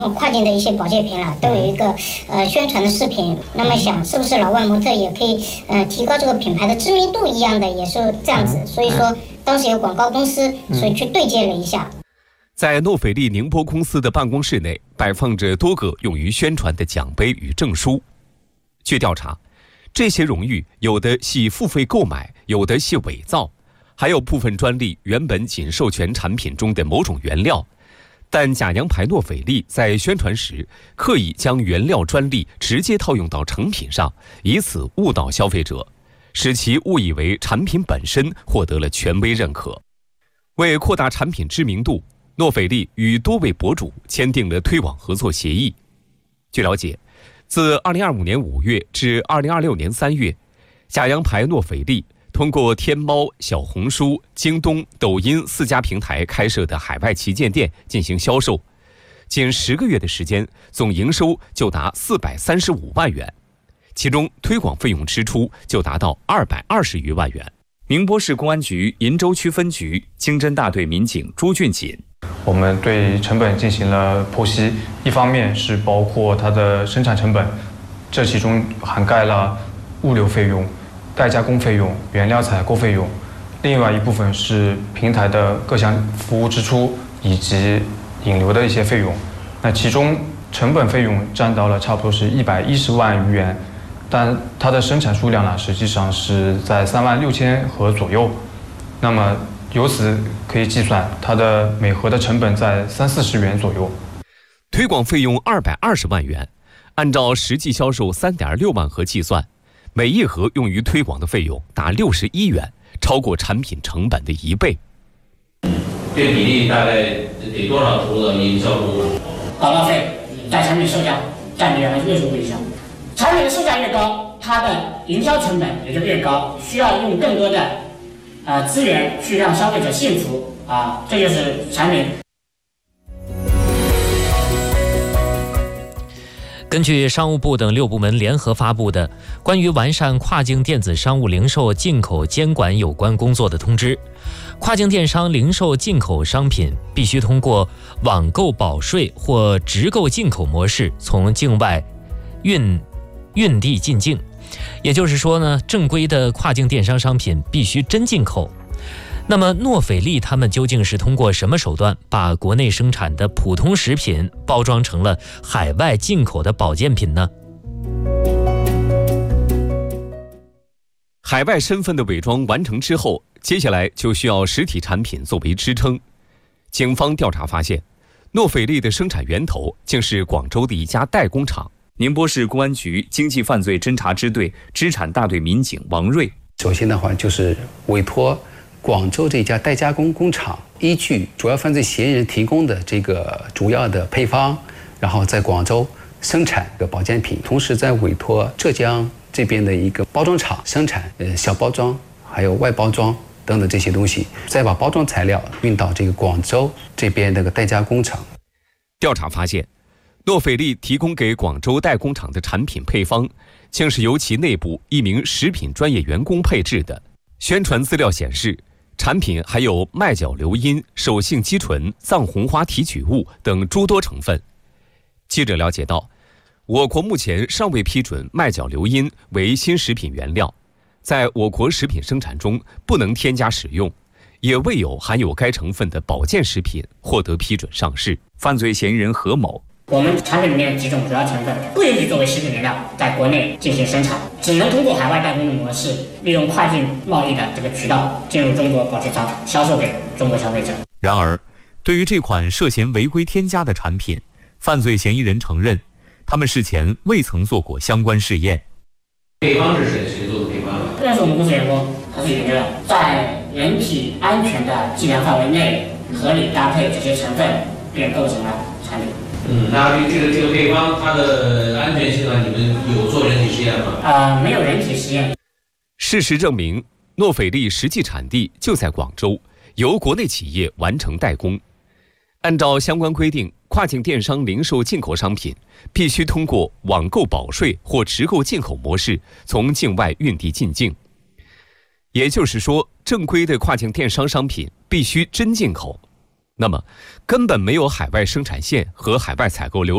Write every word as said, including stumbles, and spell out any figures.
跨境的一些保健品了，都有一个呃宣传的视频。那么想是不是老外模特也可以呃提高这个品牌的知名度一样的，也是这样子。所以说当时有广告公司，所以去对接了一下。 在诺斐丽宁波公司的办公室内，摆放着多个用于宣传的奖杯与证书。据调查，这些荣誉有的系付费购买，有的系伪造，还有部分专利原本仅授权产品中的某种原料。但假洋牌诺斐丽在宣传时刻意将原料专利直接套用到成品上，以此误导消费者，使其误以为产品本身获得了权威认可。为扩大产品知名度，诺斐丽与多位博主签订了推广合作协议。据了解，自二零二五年五月至二零二六年三月，假洋牌诺斐丽通过天猫、小红书、京东、抖音四家平台开设的海外旗舰店进行销售，仅十个月的时间，总营收就达四百三十五万元，其中推广费用支出就达到二百二十余万元。宁波市公安局鄞州区分局经侦大队民警朱俊锦， 我们对成本进行了剖析，一方面是包括它的生产成本，这其中涵盖了物流费用、代加工费用、原料采购费用，另外一部分是平台的各项服务支出以及引流的一些费用。那其中成本费用占到了差不多是一百一十万余元，但它的生产数量呢，实际上是在三万六千盒左右。那么由此可以计算，它的每盒的成本在三四十元左右。 推广费用二百二十万元，按照实际销售三点六万盒计算，每一盒用于推广的费用达六十一元，超过产品成本的一倍。 这比例大概得多少投入到营销中？ 广告费在产品售价占比百分之六十五以上。产品的售价越高，它的营销成本也就越高，需要用更多的呃资源去让消费者信服啊，这就是产品。 根据商务部等六部门联合发布的关于完善跨境电子商务零售进口监管有关工作的通知，跨境电商零售进口商品必须通过网购保税或直购进口模式从境外运运递进境。也就是说呢，正规的跨境电商商品必须真进口。那么诺斐丽他们究竟是通过什么手段把国内生产的普通食品包装成了海外进口的保健品呢？ 海外身份的伪装完成之后，接下来就需要实体产品作为支撑。警方调查发现，诺斐丽的生产源头竟是广州的一家代工厂。宁波市公安局经济犯罪侦查支队支产大队民警王瑞， 首先的话就是委托广州这家代加工工厂，依据主要犯罪嫌疑人提供的这个主要的配方，然后在广州生产的保健品，同时在委托浙江这边的一个包装厂生产呃小包装还有外包装等等这些东西，再把包装材料运到这个广州这边那个代加工厂。 调查发现，诺斐丽提供给广州代工厂的产品配方，竟是由其内部一名食品专业员工配制的。宣传资料显示，产品含有麦角硫因、手性肌醇、藏红花提取物等诸多成分。记者了解到，我国目前尚未批准麦角硫因为新食品原料，在我国食品生产中不能添加使用，也未有含有该成分的保健食品获得批准上市。犯罪嫌疑人何某， 我们产品里面几种主要成分不允许作为食品原料在国内进行生产，只能通过海外代工的模式，利用跨境贸易的这个渠道进入中国保质仓，销售给中国消费者。 然而，对于这款涉嫌违规添加的产品，犯罪嫌疑人承认，他们事前未曾做过相关试验。 配方是谁谁做的配方？ 这是我们公司员工他自己研究的，在人体安全的计量范围内，合理搭配这些成分，便构成了产品。 嗯，那这个这个配方它的安全性呢？你们有做人体实验吗？ 呃，没有人体实验。 事实证明，诺斐丽实际产地就在广州，由国内企业完成代工。按照相关规定，跨境电商零售进口商品必须通过网购保税或直购进口模式从境外运递进境。也就是说，正规的跨境电商商品必须真进口。那么，根本没有海外生产线和海外采购流